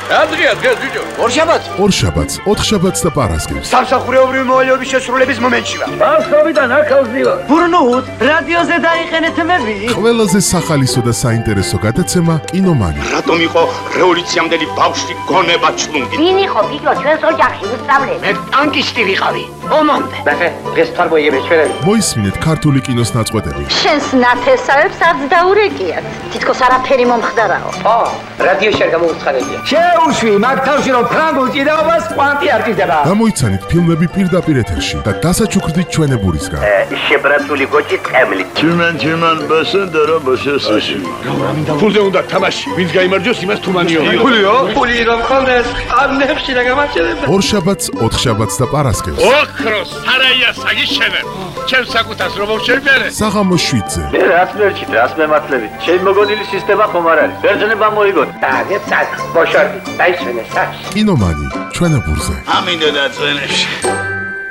დღეა ბიჭო. ორშაბათს, ოთხშაბათს და პარასკევს. სამსახურეობრივი მოვალეობის შესრულების მომენტში ვარ. ბავშვობიდან აქავს დივა. ბურნუთ, რადიოზე დაიხენეთ მები. ყველაზე სახალისო და საინტერესო გადაცემა კინომანი. რატომ იყო რევოლუციამდელი ბავშვი გონება ჩლუნგი? ვინ იყო ფიქრო ჩვენს ოჯახში უსწავლე? მე ტანკისტი ვიყავი. ომამდე. ნახე, დღეს თარბოიები ჩვენები. მოისმინეთ ქართული კინოს ნაწყვეტები. შენს ნათესავებს არც დაურეკიათ. თითქოს არაფერი მომხდარაო. რადიოში არ გამოვუცხადებია. შეუშვი მაგ თავში რომ ფრანგულ ჭიდაობას კვანტი არ ჭირდება. გამოიცანით ფილმები პირდაპირ ეთერში და დასაჩუქრდით ჩვენებურისგან. შებრაცული გოჭი წემლი. Чиман басендера басесაში. ფულზე უნდა თამაში. ვინც გაიმარჯვოს, იმას თუმანიო. ფული რომ ხონდეს, ამნებში და გამარჯვებდა. ორშაბათს, ოთხშაბათს და პარასკევს. ოქროს სარაია საგიშენებ. ჩემს საკუთას რომ მოვშერბერე. საღამოს 7-ზე. მე რაც მერჩით, რაც მემართლებით. ჩემი მოგონილი სისტემა ხომ არ არის. ბერძნება მოიგოთ. დაგეთ საკ, მოშორდი, დაიშვენე საკში. კინომანი ჩვენებურზე. ამინდა და წვენებში.